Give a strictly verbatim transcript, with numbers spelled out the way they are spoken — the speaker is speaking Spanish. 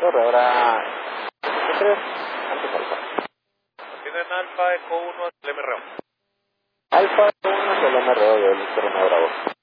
Torre, ahora... tres, antes alfa. Tienen Alfa, Eco uno, el M R O. Alfa uno es el M R O del Torre Bravo.